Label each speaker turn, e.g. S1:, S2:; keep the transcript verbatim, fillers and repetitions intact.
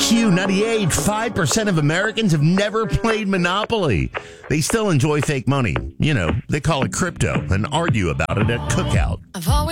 S1: Q ninety-eight, five percent of Americans have never played Monopoly. They still enjoy fake money. You know, they call it crypto and argue about it at Cookout.
S2: I've always